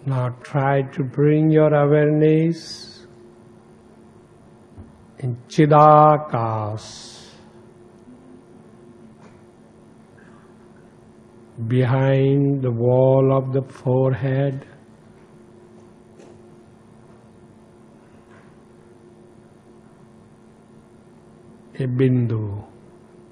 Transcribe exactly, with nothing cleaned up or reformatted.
Now try to bring your awareness in Chidakas, behind the wall of the forehead. A bindu.